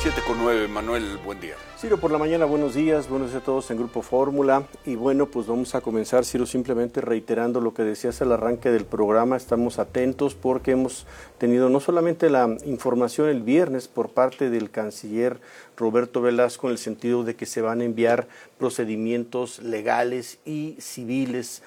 7:09, Manuel, buen día. Ciro, por la mañana, buenos días a todos en Grupo Fórmula. Y bueno, pues vamos a comenzar, Ciro, simplemente reiterando lo que decías al arranque del programa. Estamos atentos porque hemos tenido no solamente la información el viernes por parte del canciller Roberto Velasco, en el sentido de que se van a enviar procedimientos legales y civiles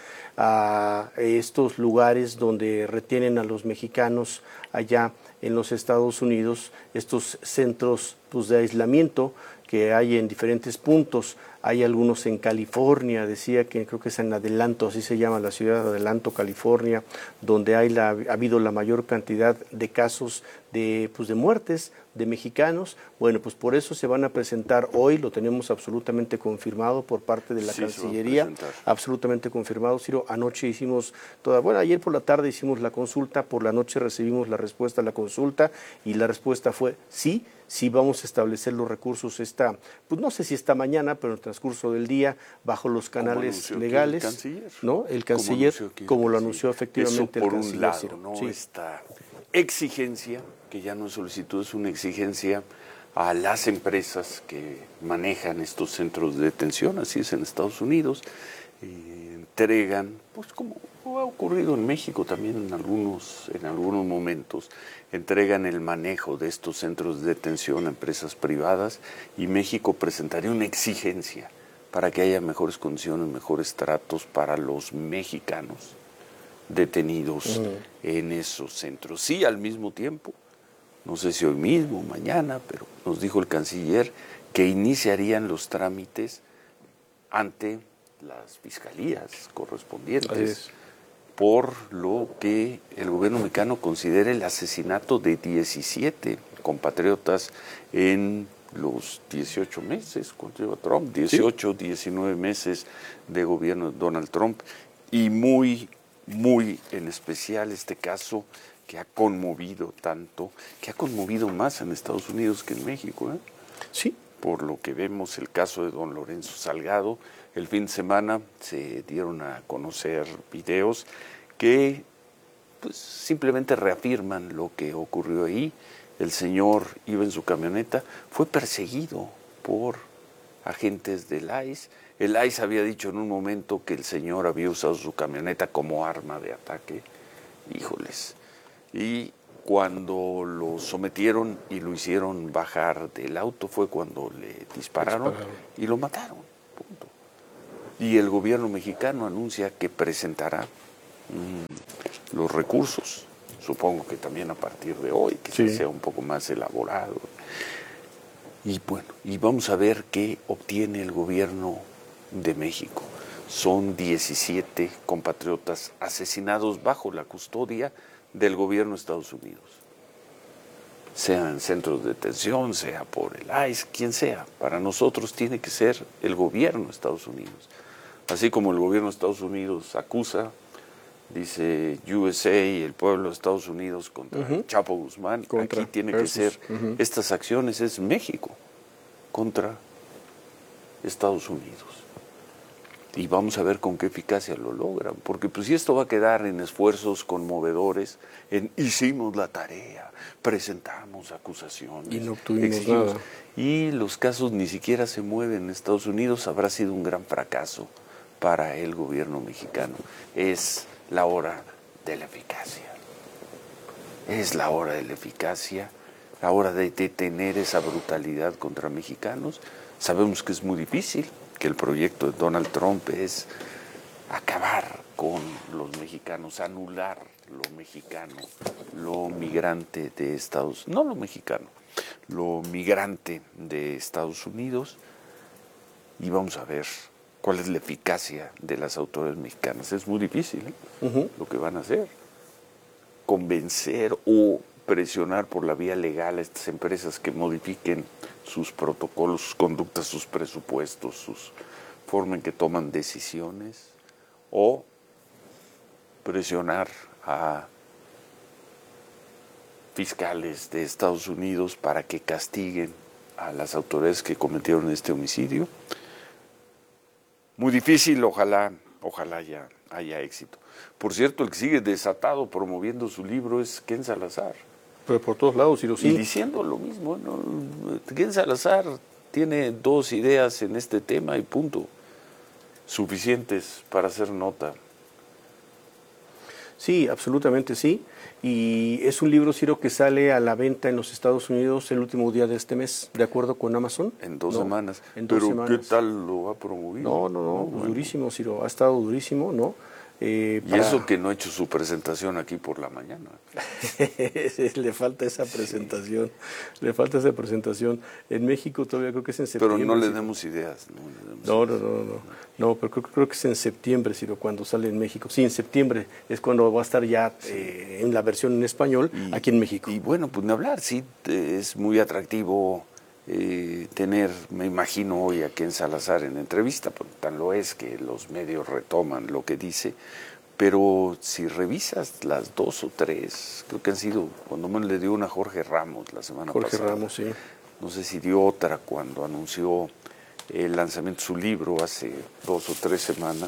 a estos lugares donde retienen a los mexicanos allá en los Estados Unidos, estos centros pues, de aislamiento que hay en diferentes puntos. Hay algunos en California, decía que creo que es en Adelanto, así se llama la ciudad de Adelanto, California, donde ha habido la mayor cantidad de casos de muertes de mexicanos. Bueno, pues por eso se van a presentar hoy, lo tenemos absolutamente confirmado por parte de la Cancillería, absolutamente confirmado, Ciro. Anoche hicimos ayer por la tarde hicimos la consulta, por la noche recibimos la respuesta a la consulta y la respuesta fue sí vamos a establecer los recursos pues no sé si esta mañana, pero en el transcurso del día, bajo los canales legales, el canciller, ¿no? El canciller, como lo anunció efectivamente el canciller. Eso por un lado, ¿no? Sí. Esta exigencia, que ya no es solicitud, es una exigencia a las empresas que manejan estos centros de detención, así es en Estados Unidos, entregan, pues como ha ocurrido en México también en algunos momentos, entregan el manejo de estos centros de detención a empresas privadas, y México presentaría una exigencia para que haya mejores condiciones, mejores tratos para los mexicanos detenidos en esos centros. Sí, al mismo tiempo, no sé si hoy mismo, mañana, pero nos dijo el canciller que iniciarían los trámites ante las fiscalías correspondientes por lo que el gobierno mexicano considera el asesinato de 17 compatriotas en los 18 meses, ¿cuánto lleva Trump? 18, 19 meses de gobierno de Donald Trump, y muy en especial este caso que ha conmovido tanto, que ha conmovido más en Estados Unidos que en México, ¿eh? Sí. Por lo que vemos el caso de don Lorenzo Salgado. El fin de semana se dieron a conocer videos que pues, simplemente reafirman lo que ocurrió ahí. El señor iba en su camioneta, fue perseguido por agentes del ICE. El ICE había dicho en un momento que el señor había usado su camioneta como arma de ataque. Híjoles. Y cuando lo sometieron y lo hicieron bajar del auto fue cuando le dispararon y lo mataron. Punto. Y el gobierno mexicano anuncia que presentará los recursos, supongo que también a partir de hoy, que sea un poco más elaborado. Y bueno, y vamos a ver qué obtiene el gobierno de México. Son 17 compatriotas asesinados bajo la custodia del gobierno de Estados Unidos. Sea en centros de detención, sea por el ICE, quien sea. Para nosotros tiene que ser el gobierno de Estados Unidos. Así como el gobierno de Estados Unidos acusa, dice USA y el pueblo de Estados Unidos contra el Chapo Guzmán, aquí tiene que ser, estas acciones es México contra Estados Unidos. Y vamos a ver con qué eficacia lo logran, porque pues si esto va a quedar en esfuerzos conmovedores, en hicimos la tarea, presentamos acusaciones, y no obtuvimos nada, y los casos ni siquiera se mueven en Estados Unidos, habrá sido un gran fracaso para el gobierno mexicano. Es la hora de la eficacia. Es la hora de la eficacia, la hora de detener esa brutalidad contra mexicanos. Sabemos que es muy difícil, que el proyecto de Donald Trump es acabar con los mexicanos, anular lo mexicano, lo migrante de Estados Unidos, no lo mexicano, lo migrante de Estados Unidos, y vamos a ver cuál es la eficacia de las autoridades mexicanas. Es muy difícil lo que van a hacer, convencer o presionar por la vía legal a estas empresas que modifiquen sus protocolos, sus conductas, sus presupuestos, sus forma en que toman decisiones, o presionar a fiscales de Estados Unidos para que castiguen a las autoridades que cometieron este homicidio. Muy difícil, ojalá ya haya éxito. Por cierto, el que sigue desatado promoviendo su libro es Ken Salazar. Pero por todos lados, Ciro, sí. Y diciendo lo mismo, ¿no? Ken Salazar tiene 2 ideas en este tema y punto. Suficientes para hacer nota. Sí, absolutamente sí. Y es un libro, Ciro, que sale a la venta en los Estados Unidos el último día de este mes, de acuerdo con Amazon. En 2 semanas. En 2 semanas. ¿Qué tal lo ha promovido? No, Bueno. durísimo, Ciro. Ha estado durísimo, ¿no? Y eso que no ha hecho su presentación aquí por la mañana. Le falta esa presentación. Le falta esa presentación. En México todavía creo que es en septiembre. Pero no le Ciro. demos ideas. No, pero creo que es en septiembre, Ciro, cuando sale en México. Sí, en septiembre es cuando va a estar ya en la versión en español aquí en México. Y bueno, pues ni hablar, sí, es muy atractivo tener, me imagino, hoy a Ken Salazar en entrevista, porque tan lo es que los medios retoman lo que dice, pero si revisas las 2 o 3, creo que han sido, cuando menos le dio una a Jorge Ramos la semana pasada. Jorge Ramos, sí. No sé si dio otra cuando anunció el lanzamiento de su libro hace 2 o 3 semanas.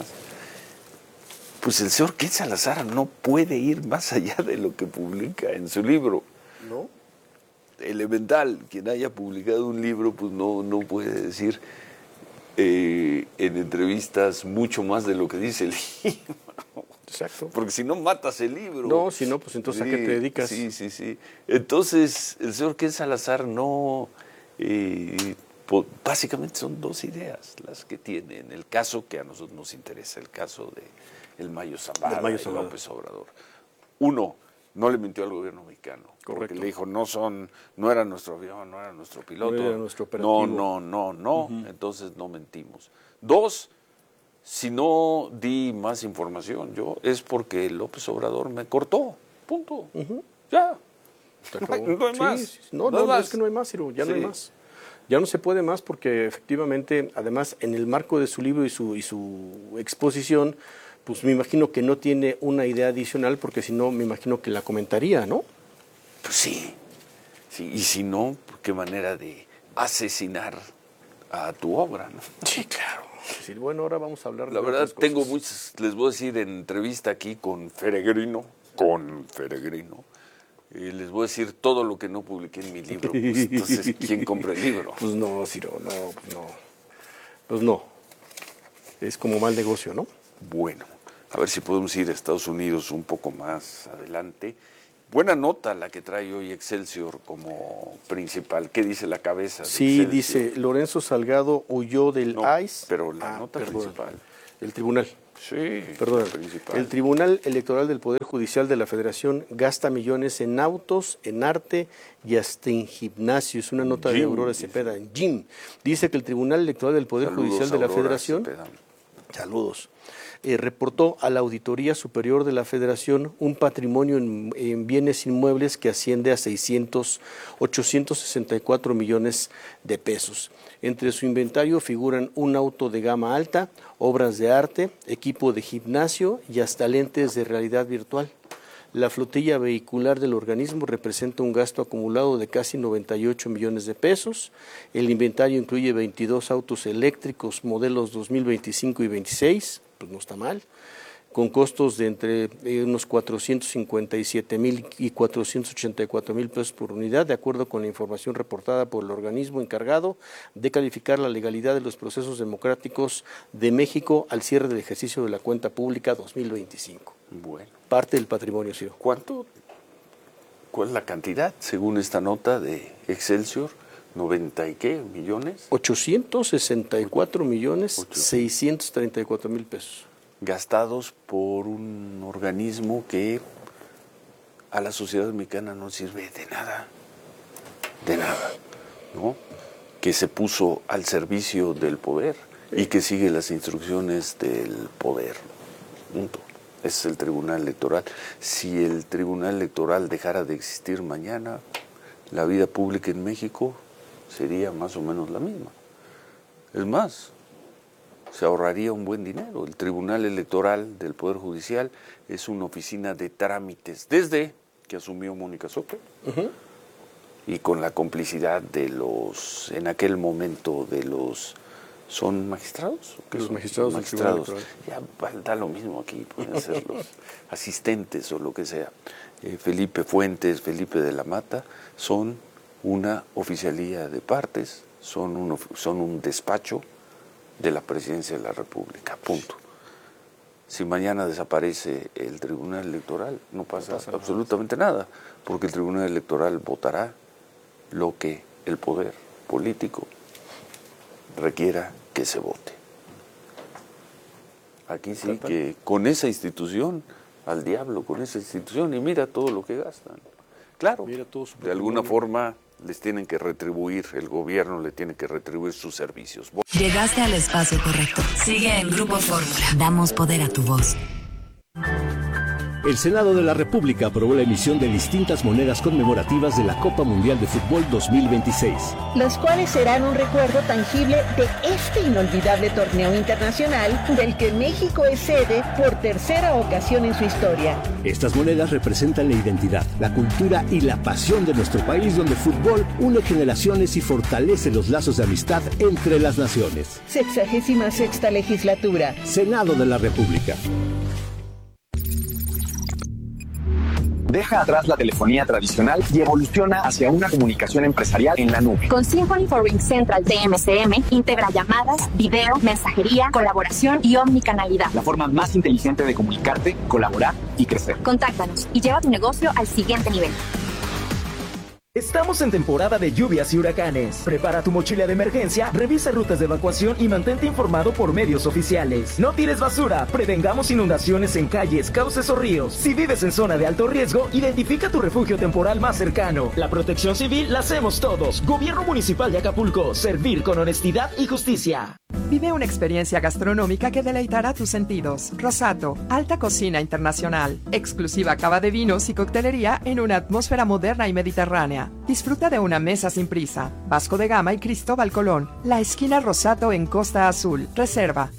Pues el señor Ken Salazar no puede ir más allá de lo que publica en su libro. ¿No? Elemental, quien haya publicado un libro, pues no puede decir en entrevistas mucho más de lo que dice el libro. Exacto. Porque si no, matas el libro. No, si no, pues entonces sí, ¿a qué te dedicas? Sí. Entonces, el señor Ken Salazar no... básicamente son 2 ideas las que tiene en el caso que a nosotros nos interesa, el caso de el Mayo Zambada y López Obrador. 1, no le mintió al gobierno mexicano. Correcto. Porque le dijo, no era nuestro avión, no era nuestro piloto. No era nuestro operativo. No, entonces no mentimos. 2, si no di más información yo, es porque López Obrador me cortó, punto. Ya. No hay más. Sí. No, es que no hay más, Ciro, ya no hay más. Ya no se puede más porque efectivamente, además, en el marco de su libro y su exposición, pues me imagino que no tiene una idea adicional porque si no, me imagino que la comentaría, ¿no? Pues sí, y si no, qué manera de asesinar a tu obra, ¿no? Sí, claro. Sí, bueno, ahora vamos a hablar de la verdad, otras tengo cosas. muchas, les voy a decir en entrevista aquí con Feregrino, y les voy a decir todo lo que no publiqué en mi libro. Pues, entonces, ¿quién compra el libro? Pues no, Ciro, Pues no. Es como mal negocio, ¿no? Bueno, a ver si podemos ir a Estados Unidos un poco más adelante. Buena nota la que trae hoy Excelsior como principal. ¿Qué dice la cabeza de Sí, Excelsior? dice, Lorenzo Salgado huyó del ICE. Pero la nota principal. El tribunal. Sí, Perdón, la principal. el Tribunal Electoral del Poder Judicial de la Federación gasta millones en autos, en arte y hasta en gimnasio. Es una nota de Aurora Cepeda, en gym. Dice que el Tribunal Electoral del Poder Judicial de la Federación... Saludos. Reportó a la Auditoría Superior de la Federación un patrimonio en bienes inmuebles que asciende a 864 millones de pesos. Entre su inventario figuran un auto de gama alta, obras de arte, equipo de gimnasio y hasta lentes de realidad virtual. La flotilla vehicular del organismo representa un gasto acumulado de casi 98 millones de pesos. El inventario incluye 22 autos eléctricos modelos 2025 y 26, pues no está mal, con costos de entre unos 457,000 y 484,000 pesos por unidad, de acuerdo con la información reportada por el organismo encargado de calificar la legalidad de los procesos democráticos de México al cierre del ejercicio de la cuenta pública 2025. Bueno. Parte del patrimonio, Ciro. ¿Cuál es la cantidad, según esta nota de Excelsior? ¿90 y qué millones? 864 millones 634 mil pesos. Gastados por un organismo que a la sociedad mexicana no sirve de nada, ¿no? Que se puso al servicio del poder y que sigue las instrucciones del poder. Punto. Ese es el Tribunal Electoral. Si el Tribunal Electoral dejara de existir mañana, la vida pública en México sería más o menos la misma. Es más, se ahorraría un buen dinero. El Tribunal Electoral del Poder Judicial es una oficina de trámites desde que asumió Mónica Soto y con la complicidad de en aquel momento, de los ¿Son magistrados? Los magistrados del Tribunal Electoral. Ya da lo mismo aquí, pueden ser los asistentes o lo que sea. Felipe Fuentes, Felipe de la Mata, son una oficialía de partes, son un despacho de la Presidencia de la República, punto. Si mañana desaparece el Tribunal Electoral, no pasa absolutamente nada, porque el Tribunal Electoral votará lo que el poder político requiera que se vote. Aquí sí que con esa institución, al diablo con esa institución, y mira todo lo que gastan. Claro, de alguna forma les tienen que retribuir, el gobierno le tiene que retribuir sus servicios. Llegaste al espacio correcto. Sigue en Grupo Fórmula. Damos poder a tu voz. El Senado de la República aprobó la emisión de distintas monedas conmemorativas de la Copa Mundial de Fútbol 2026. Las cuales serán un recuerdo tangible de este inolvidable torneo internacional del que México es sede por tercera ocasión en su historia. Estas monedas representan la identidad, la cultura y la pasión de nuestro país, donde el fútbol une generaciones y fortalece los lazos de amistad entre las naciones. 66ª legislatura. Senado de la República. Deja atrás la telefonía tradicional y evoluciona hacia una comunicación empresarial en la nube. Con Symphony for RingCentral de MCM, integra llamadas, video, mensajería, colaboración y omnicanalidad. La forma más inteligente de comunicarte, colaborar y crecer. Contáctanos y lleva tu negocio al siguiente nivel. Estamos en temporada de lluvias y huracanes. Prepara tu mochila de emergencia, revisa rutas de evacuación y mantente informado por medios oficiales. No tires basura, prevengamos inundaciones en calles, cauces o ríos. Si vives en zona de alto riesgo, identifica tu refugio temporal más cercano. La protección civil la hacemos todos. Gobierno Municipal de Acapulco, servir con honestidad y justicia. Vive una experiencia gastronómica que deleitará tus sentidos. Rosato, alta cocina internacional, exclusiva cava de vinos y coctelería en una atmósfera moderna y mediterránea. Disfruta de una mesa sin prisa. Vasco de Gama y Cristóbal Colón. La esquina Rosato en Costa Azul. Reserva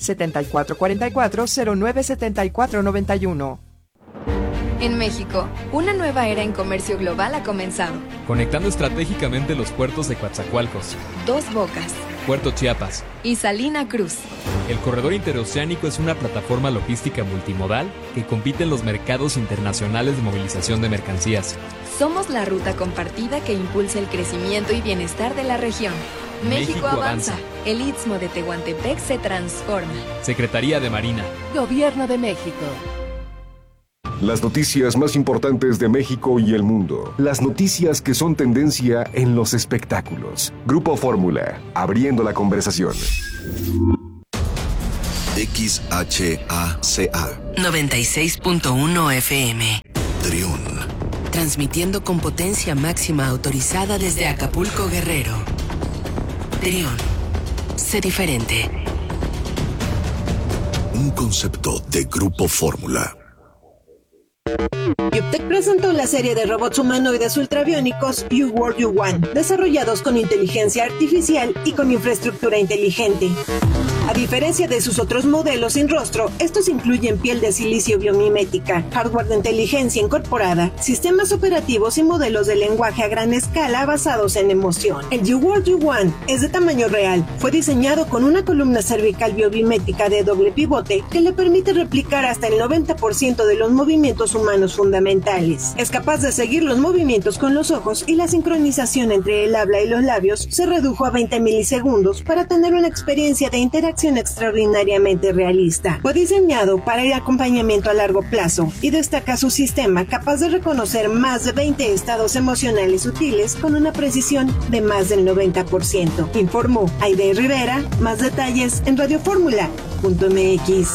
7444-097491. En México, una nueva era en comercio global ha comenzado. Conectando estratégicamente los puertos de Coatzacoalcos, Dos Bocas, Puerto Chiapas y Salina Cruz. El corredor interoceánico es una plataforma logística multimodal que compite en los mercados internacionales de movilización de mercancías. Somos la ruta compartida que impulsa el crecimiento y bienestar de la región. México avanza. El Istmo de Tehuantepec se transforma. Secretaría de Marina. Gobierno de México. Las noticias más importantes de México y el mundo. Las noticias que son tendencia en los espectáculos. Grupo Fórmula, abriendo la conversación. XHACA 96.1 FM. Trión. Transmitiendo con potencia máxima autorizada desde Acapulco, Guerrero. Trión. Sé diferente. Un concepto de Grupo Fórmula. Yuptec presentó la serie de robots humanoides ultrabiónicos You World You Want, desarrollados con inteligencia artificial y con infraestructura inteligente. A diferencia de sus otros modelos sin rostro, estos incluyen piel de silicio biomimética, hardware de inteligencia incorporada, sistemas operativos y modelos de lenguaje a gran escala basados en emoción. El You World You Want es de tamaño real, fue diseñado con una columna cervical biomimética de doble pivote que le permite replicar hasta el 90% de los movimientos humanos fundamentales. Es capaz de seguir los movimientos con los ojos y la sincronización entre el habla y los labios se redujo a 20 milisegundos para tener una experiencia de interacción extraordinariamente realista. Fue diseñado para el acompañamiento a largo plazo y destaca su sistema capaz de reconocer más de 20 estados emocionales sutiles con una precisión de más del 90%. Informó Aide Rivera. Más detalles en radioformula.mx.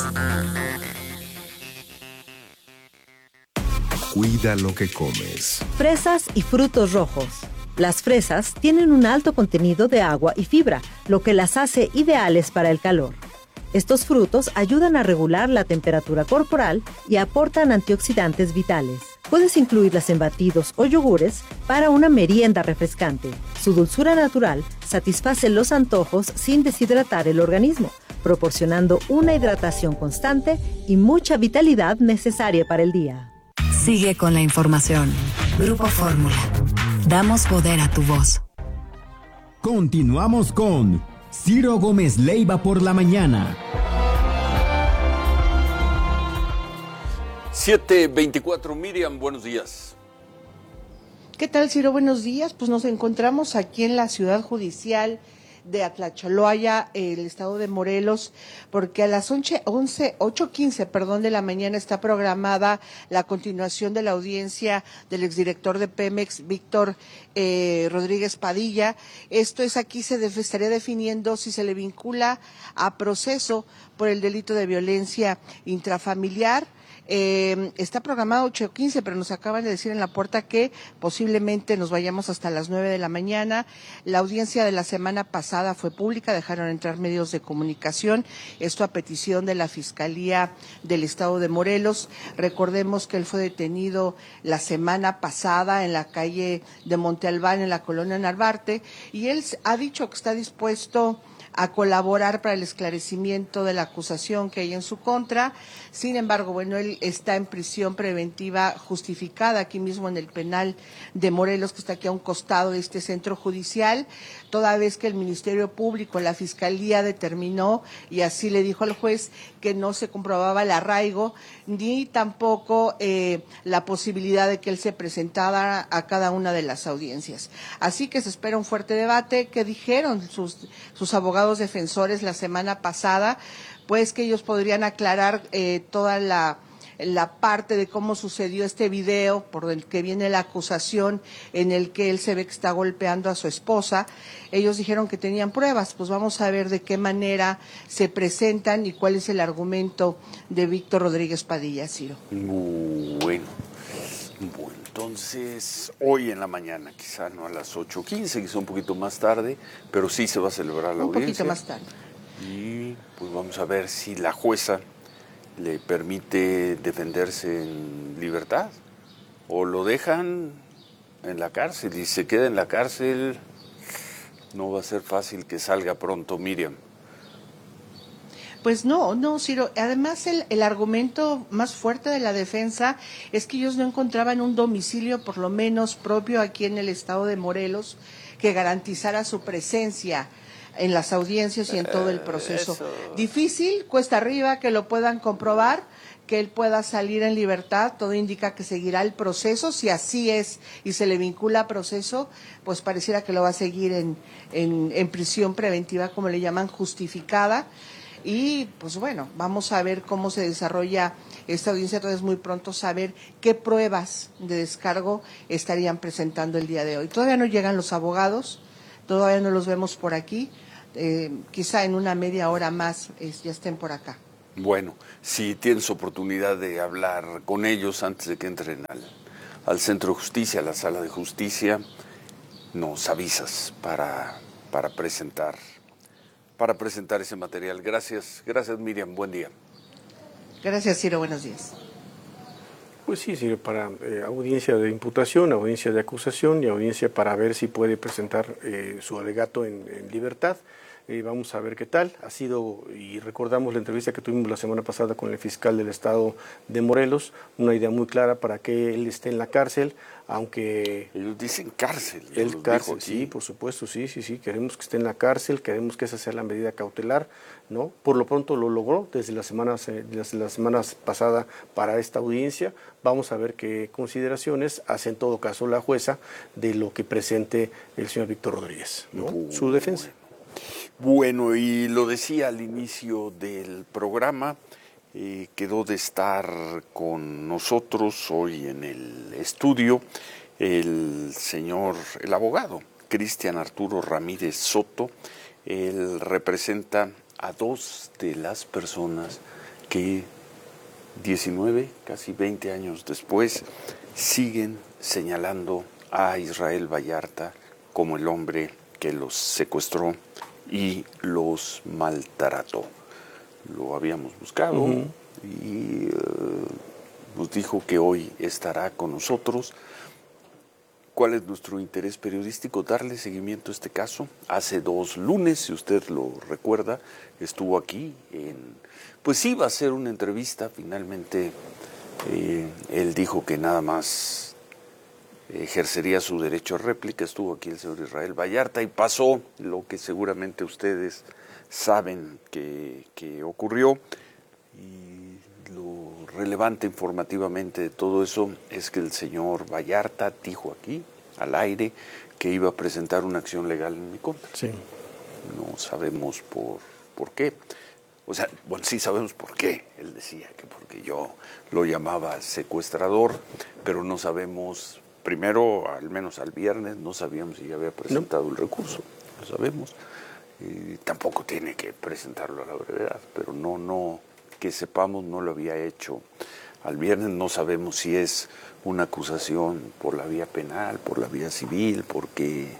Cuida lo que comes. Fresas y frutos rojos. Las fresas tienen un alto contenido de agua y fibra, lo que las hace ideales para el calor. Estos frutos ayudan a regular la temperatura corporal y aportan antioxidantes vitales. Puedes incluirlas en batidos o yogures para una merienda refrescante. Su dulzura natural satisface los antojos sin deshidratar el organismo, proporcionando una hidratación constante y mucha vitalidad necesaria para el día. Sigue con la información. Grupo Fórmula. Damos poder a tu voz. Continuamos con Ciro Gómez Leiva por la mañana. 7:24, Miriam, buenos días. ¿Qué tal, Ciro? Buenos días. Pues nos encontramos aquí en la Ciudad Judicial de Atlacholoaya, el estado de Morelos, porque a las 8:15 de la mañana está programada la continuación de la audiencia del exdirector de Pemex, Víctor Rodríguez Padilla. Esto es, aquí se estaría definiendo si se le vincula a proceso por el delito de violencia intrafamiliar. Está programado 8:15, pero nos acaban de decir en la puerta que posiblemente nos vayamos hasta las 9 de la mañana. La audiencia de la semana pasada fue pública, dejaron entrar medios de comunicación, esto a petición de la Fiscalía del Estado de Morelos. Recordemos que él fue detenido la semana pasada en la calle de Monte Albán, en la colonia Narvarte, y él ha dicho que está dispuesto a colaborar para el esclarecimiento de la acusación que hay en su contra. Sin embargo, bueno, él está en prisión preventiva justificada aquí mismo en el penal de Morelos, que está aquí a un costado de este centro judicial, toda vez que el Ministerio Público, la Fiscalía determinó, y así le dijo al juez, que no se comprobaba el arraigo, ni tampoco la posibilidad de que él se presentara a cada una de las audiencias. Así que se espera un fuerte debate. ¿Qué dijeron sus abogados defensores la semana pasada? Pues que ellos podrían aclarar toda la parte de cómo sucedió este video por el que viene la acusación, en el que él se ve que está golpeando a su esposa. Ellos dijeron que tenían pruebas, pues vamos a ver de qué manera se presentan y cuál es el argumento de Víctor Rodríguez Padilla, Ciro. Bueno, entonces hoy en la mañana, quizá no a las 8:15, quizá un poquito más tarde, pero sí se va a celebrar la audiencia. Un poquito más tarde. Y pues vamos a ver si la jueza le permite defenderse en libertad o lo dejan en la cárcel y se queda en la cárcel. No va a ser fácil que salga pronto, Miriam. Pues no, Ciro. Además, el argumento más fuerte de la defensa es que ellos no encontraban un domicilio, por lo menos propio aquí en el estado de Morelos, que garantizara su presencia en las audiencias y en todo el proceso. Difícil, cuesta arriba que lo puedan comprobar, que él pueda salir en libertad. Todo indica que seguirá el proceso. Si así es y se le vincula a proceso, pues pareciera que lo va a seguir en prisión preventiva, como le llaman, justificada. Y pues bueno, vamos a ver cómo se desarrolla esta audiencia. Entonces muy pronto saber qué pruebas de descargo estarían presentando el día de hoy. Todavía no llegan los abogados, todavía no los vemos por aquí. Quizá en una media hora más ya estén por acá. Bueno, si tienes oportunidad de hablar con ellos antes de que entren al Centro de Justicia, a la Sala de Justicia, nos avisas para presentar ese material. Gracias Miriam, buen día. Gracias, Ciro, buenos días. Pues sí, sirve para audiencia de imputación, audiencia de acusación y audiencia para ver si puede presentar su alegato en libertad. Vamos a ver qué tal. Ha sido, y recordamos la entrevista que tuvimos la semana pasada con el fiscal del estado de Morelos, una idea muy clara para que él esté en la cárcel, aunque... Ellos dicen cárcel. El cárcel, sí, por supuesto, sí, queremos que esté en la cárcel, queremos que esa sea la medida cautelar, ¿no? Por lo pronto lo logró desde las semanas pasadas para esta audiencia. Vamos a ver qué consideraciones hace en todo caso la jueza de lo que presente el señor Víctor Rodríguez, ¿no? Su defensa. Bueno, y lo decía al inicio del programa, quedó de estar con nosotros hoy en el estudio el abogado Cristian Arturo Ramírez Soto. Él representa a dos de las personas que 19, casi 20 años después, siguen señalando a Israel Vallarta como el hombre que los secuestró y los maltrató. Lo habíamos buscado y nos dijo que hoy estará con nosotros. ¿Cuál es nuestro interés periodístico? Darle seguimiento a este caso. Hace 2 lunes, si usted lo recuerda, estuvo aquí. Pues iba a hacer una entrevista. Finalmente, él dijo que nada más ejercería su derecho a réplica. Estuvo aquí el señor Israel Vallarta y pasó lo que seguramente ustedes saben que ocurrió. Y lo relevante informativamente de todo eso es que el señor Vallarta dijo aquí, al aire, que iba a presentar una acción legal en mi contra. Sí. No sabemos por qué. O sea, bueno, sí sabemos por qué. Él decía que porque yo lo llamaba secuestrador, pero no sabemos, primero, al menos al viernes, no sabíamos si ya había presentado el recurso. No sabemos. Y tampoco tiene que presentarlo a la brevedad, pero no, que sepamos, no lo había hecho al viernes. No sabemos si es una acusación por la vía penal, por la vía civil, porque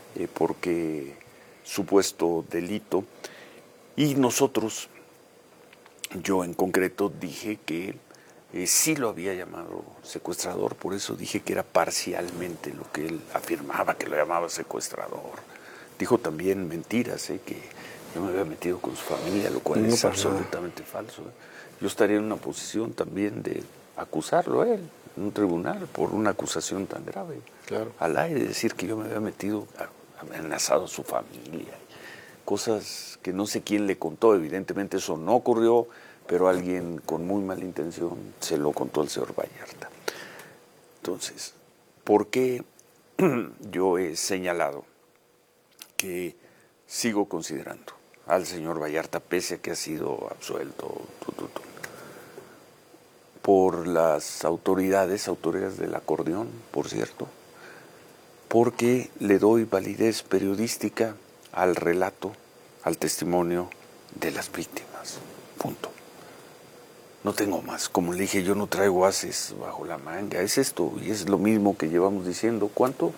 supuesto delito. Y nosotros, yo en concreto dije que sí lo había llamado secuestrador, por eso dije que era parcialmente lo que él afirmaba, que lo llamaba secuestrador. Dijo también mentiras, que yo me había metido con su familia, lo cual es absolutamente falso. Yo estaría en una posición también de acusarlo a él en un tribunal por una acusación tan grave. Claro. Al aire, decir que yo me había metido, amenazado a su familia. Cosas que no sé quién le contó, evidentemente eso no ocurrió, pero alguien con muy mala intención se lo contó al señor Vallarta. Entonces, ¿por qué yo he señalado que sigo considerando al señor Vallarta, pese a que ha sido absuelto por las autoridades del acordeón, por cierto? Porque le doy validez periodística al relato, al testimonio de las víctimas. Punto. No tengo más. Como le dije, yo no traigo ases bajo la manga. Es esto, y es lo mismo que llevamos diciendo. ¿Cuánto?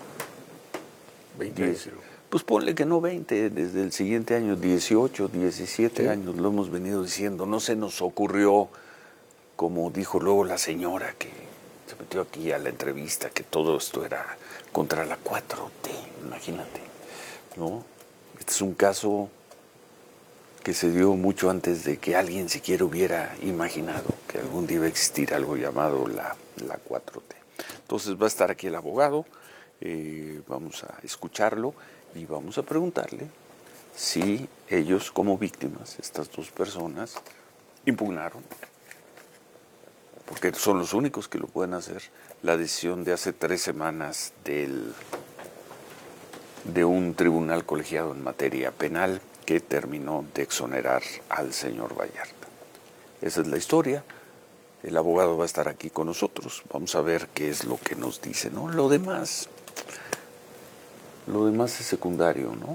20. Pues ponle que no 20, desde el siguiente año, 18, 17 años lo hemos venido diciendo. No se nos ocurrió, como dijo luego la señora que se metió aquí a la entrevista, que todo esto era contra la 4T, imagínate, ¿no? Este es un caso que se dio mucho antes de que alguien siquiera hubiera imaginado que algún día iba a existir algo llamado la 4T. Entonces va a estar aquí el abogado, vamos a escucharlo y vamos a preguntarle si ellos como víctimas, estas dos personas, impugnaron, porque son los únicos que lo pueden hacer, la decisión de hace 3 semanas de un tribunal colegiado en materia penal que terminó de exonerar al señor Vallarta. Esa es la historia. El abogado va a estar aquí con nosotros. Vamos a ver qué es lo que nos dice, ¿no? Lo demás es secundario, ¿no?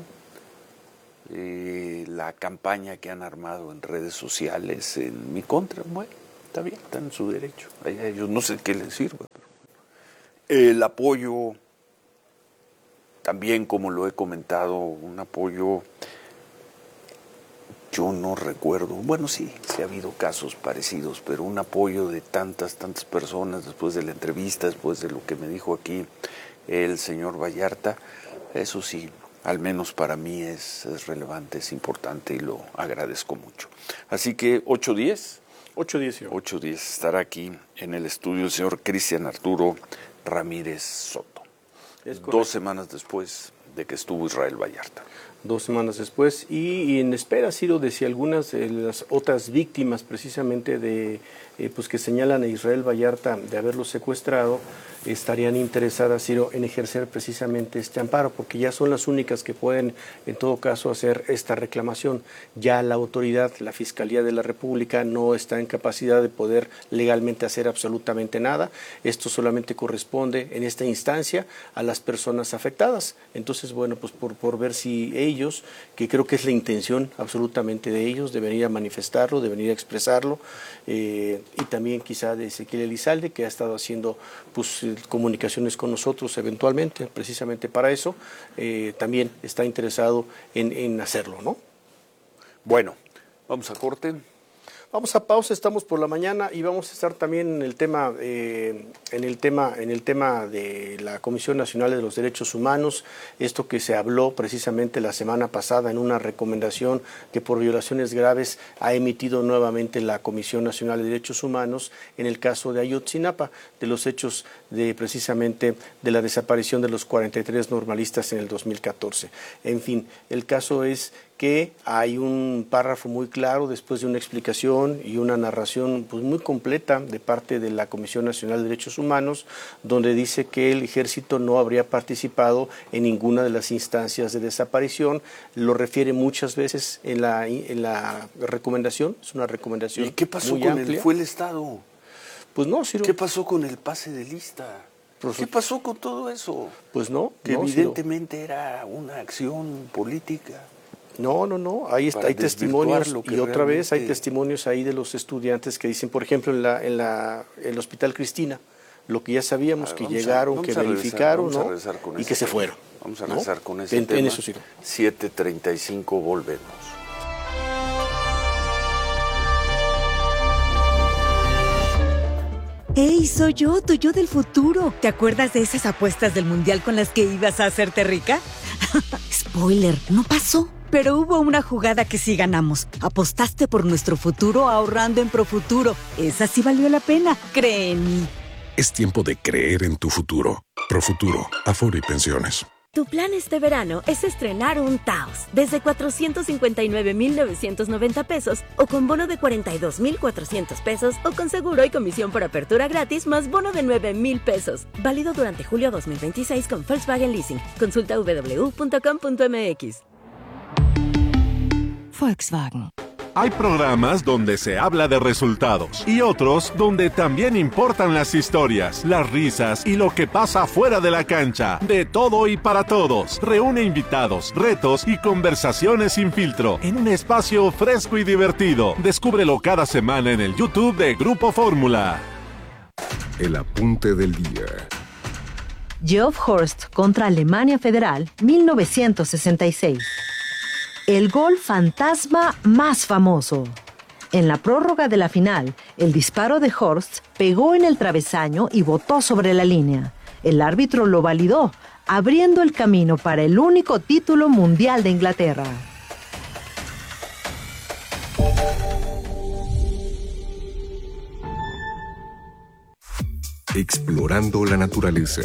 La campaña que han armado en redes sociales en mi contra, bueno, está bien, está en su derecho. A ellos no sé qué les sirva. El apoyo, también como lo he comentado, un apoyo, yo no recuerdo, bueno sí ha habido casos parecidos, pero un apoyo de tantas personas después de la entrevista, después de lo que me dijo aquí el señor Vallarta, eso sí, al menos para mí es relevante, es importante y lo agradezco mucho. Así que 8:10. 8:10 estará aquí en el estudio el señor Cristian Arturo Ramírez Soto. 2 semanas después de que estuvo Israel Vallarta. 2 semanas después, y en espera, Ciro, de si algunas de las otras víctimas precisamente de pues que señalan a Israel Vallarta de haberlo secuestrado, estarían interesadas, Ciro, en ejercer precisamente este amparo, porque ya son las únicas que pueden, en todo caso, hacer esta reclamación. Ya la autoridad, la Fiscalía de la República, no está en capacidad de poder legalmente hacer absolutamente nada. Esto solamente corresponde, en esta instancia, a las personas afectadas. Entonces, bueno, pues por ver si ellos, que creo que es la intención absolutamente de ellos, de venir a manifestarlo, de venir a expresarlo, y también quizá de Ezequiel Elizalde, que ha estado haciendo pues comunicaciones con nosotros eventualmente, precisamente para eso, también está interesado en hacerlo, ¿no? Bueno, vamos a corte. Vamos a pausa, estamos por la mañana y vamos a estar también en el tema de la Comisión Nacional de los Derechos Humanos, esto que se habló precisamente la semana pasada en una recomendación que por violaciones graves ha emitido nuevamente la Comisión Nacional de Derechos Humanos en el caso de Ayotzinapa, de los hechos precisamente de la desaparición de los 43 normalistas en el 2014. En fin, el caso es que hay un párrafo muy claro después de una explicación y una narración pues muy completa de parte de la Comisión Nacional de Derechos Humanos, donde dice que el ejército no habría participado en ninguna de las instancias de desaparición. Lo refiere muchas veces en la recomendación, es una recomendación. ¿Y qué pasó muy con amplia. fue el Estado? Pues no, Ciro. ¿Qué pasó con el pase de lista? ¿Qué pasó con todo eso? Pues no. Que no, evidentemente Ciro. Era una acción política. No, ahí está, hay testimonios y otra vez hay testimonios ahí de los estudiantes que dicen, por ejemplo, en el Hospital Cristina, lo que ya sabíamos, que llegaron, que verificaron, ¿no? Y que se fueron. Vamos a regresar con ese tema. En eso, sí. 7:35, volvemos. ¡Ey, soy yo, tu yo del futuro! ¿Te acuerdas de esas apuestas del Mundial con las que ibas a hacerte rica? Spoiler, no pasó. Pero hubo una jugada que sí ganamos. Apostaste por nuestro futuro ahorrando en Profuturo. Esa sí valió la pena, cree en mí. Es tiempo de creer en tu futuro. Profuturo, Afore y Pensiones. Tu plan este verano es estrenar un Taos desde 459,990 pesos o con bono de 42,400 pesos o con seguro y comisión por apertura gratis más bono de 9,000 pesos. Válido durante julio 2026 con Volkswagen Leasing. Consulta www.com.mx. Volkswagen. Hay programas donde se habla de resultados y otros donde también importan las historias, las risas y lo que pasa fuera de la cancha. De todo y para todos. Reúne invitados, retos y conversaciones sin filtro en un espacio fresco y divertido. Descúbrelo cada semana en el YouTube de Grupo Fórmula. El apunte del día. Geoff Horst contra Alemania Federal, 1966. El gol fantasma más famoso. En la prórroga de la final, el disparo de Horst pegó en el travesaño y botó sobre la línea. El árbitro lo validó, abriendo el camino para el único título mundial de Inglaterra. Explorando la naturaleza.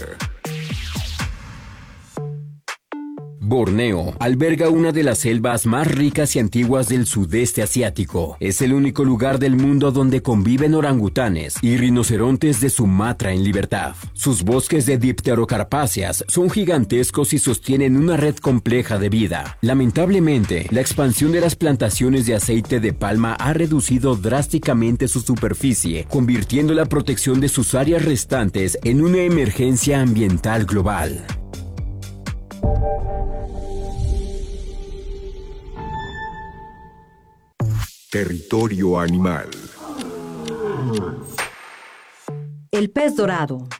Borneo alberga una de las selvas más ricas y antiguas del sudeste asiático. Es el único lugar del mundo donde conviven orangutanes y rinocerontes de Sumatra en libertad. Sus bosques de dipterocarpáceas son gigantescos y sostienen una red compleja de vida. Lamentablemente, la expansión de las plantaciones de aceite de palma ha reducido drásticamente su superficie, convirtiendo la protección de sus áreas restantes en una emergencia ambiental global. Territorio animal. El pez dorado,